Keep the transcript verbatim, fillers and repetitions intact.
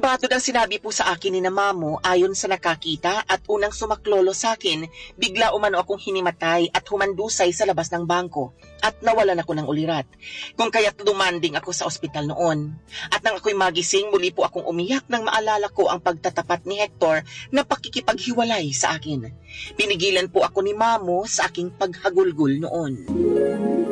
batod ang sinabi po sa akin ni na mamo ayon sa nakakita at unang sumaklolo sa akin, bigla umano akong hinimatay at humandusay sa labas ng bangko at nawalan ako ng ulirat. Kung kaya't dumanding ako sa ospital noon. At nang ako'y magising, muli po akong umiyak nang maalala ko ang pagtatapat ni Hector na pakikipaghiwalay sa akin. Pinigilan po ako ni mamo sa aking paghagulgol noon.